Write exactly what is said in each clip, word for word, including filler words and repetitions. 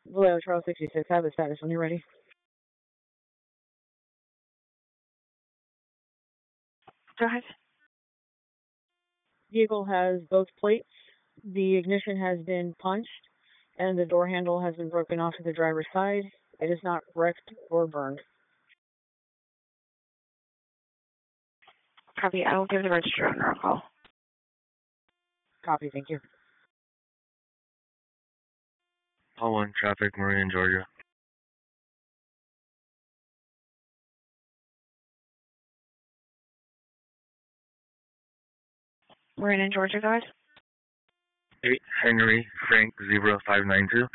Vallejo Trail sixty-six, have the status when you're ready. Go ahead. Vehicle has both plates. The ignition has been punched, and the door handle has been broken off to the driver's side. It is not wrecked or burned. Copy. I will give the register owner a call. Copy, thank you. Hall one traffic, Marin, Georgia. Marin in Georgia, guys. eight Henry Frank zero five nine two.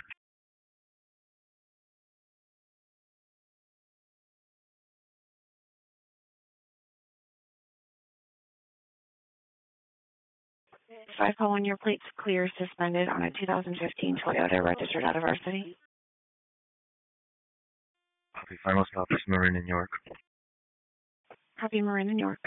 five call one, your plate's clear suspended on a two thousand fifteen Toyota registered out of our city. Copy, final stop is Marin in York. Copy, Marin in York.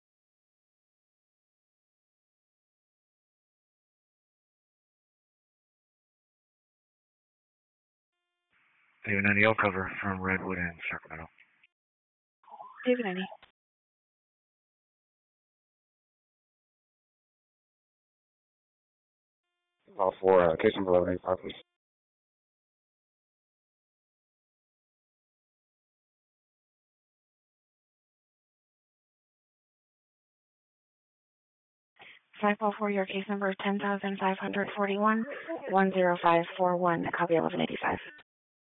David ninety, I'll cover from Redwood and Sacramento. David ninety. Call for uh, case number eleven eighty-five, please. five call four, your case number is ten thousand five hundred forty-one, one zero five four one, copy eleven eighty-five.